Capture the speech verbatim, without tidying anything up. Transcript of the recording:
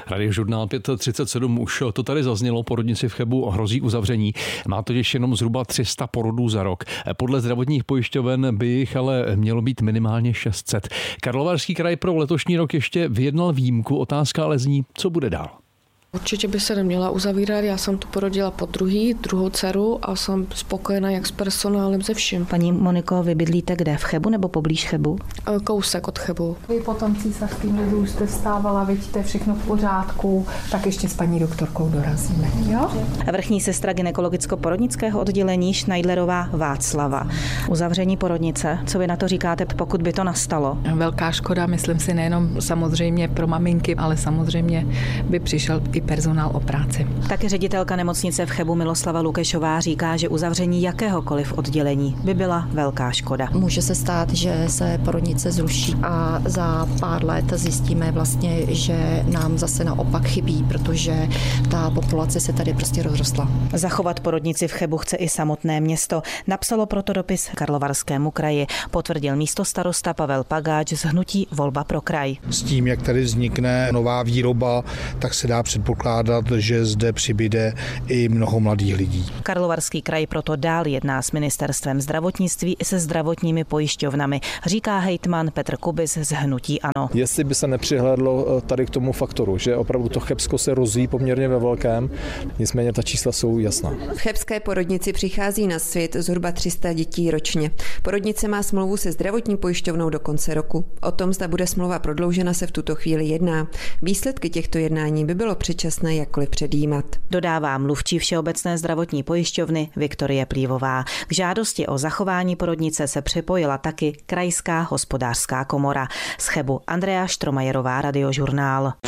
Radiožurnál pět třicet sedm už to tady zaznělo, porodnici v Chebu hrozí uzavření. Má totiž jenom zhruba tři sta porodů za rok. Podle zdravotních pojišťoven by jich ale mělo být minimálně šest set. Karlovarský kraj pro letošní rok ještě vyjednal výjimku, otázka ale zní, co bude dál. Určitě by se neměla uzavírat, já jsem tu porodila po druhý, druhou dceru a jsem spokojená jak s personálem, se vším. Paní Moniko, vy bydlíte kde? V Chebu nebo poblíž Chebu? Kousek od Chebu. Vy potom císařským lidu už jste vstávala, vidíte všechno v pořádku, tak ještě s paní doktorkou dorazíme, jo? Vrchní sestra gynekologicko-porodnického oddělení Schneidlerová Václava. Uzavření porodnice, co vy na to říkáte, pokud by to nastalo? Velká škoda, myslím si, nejenom samozřejmě pro maminky, ale samozřejmě by přišel i personál o práci. Taky ředitelka nemocnice v Chebu Miloslava Lukešová říká, že uzavření jakéhokoliv oddělení by byla velká škoda. Může se stát, že se porodnice zruší a za pár let zjistíme vlastně, že nám zase naopak chybí, protože ta populace se tady prostě rozrostla. Zachovat porodnici v Chebu chce i samotné město. Napsalo proto dopis Karlovarskému kraji. Potvrdil místostarosta Pavel Pagáč z hnutí Volba pro kraj. S tím, jak tady vznikne nová výroba, tak se dá předpokládat, že zde přibyde i mnoho mladých lidí. Karlovarský kraj proto dál jedná s ministerstvem zdravotnictví i se zdravotními pojišťovnami, říká hejtman Petr Kubis z hnutí ANO. Jestli by se nepřihlédlo tady k tomu faktoru, že opravdu to Chebsko se rozvíjí poměrně ve velkém, nicméně ta čísla jsou jasná. V chebské porodnici přichází na svět zhruba tři sta dětí ročně. Porodnice má smlouvu se zdravotní pojišťovnou do konce roku. O tom, zda bude smlouva prodloužena, se v tuto chvíli jedná. Výsledky těchto jednání by bylo předčasné jakkoliv předjímat. Dodává mluvčí Všeobecné zdravotní pojišťovny Viktorie Plívová. K žádosti o zachování porodnice se připojila taky Krajská hospodářská komora. Z Chebu Andrea Štromajerová, Radiožurnál.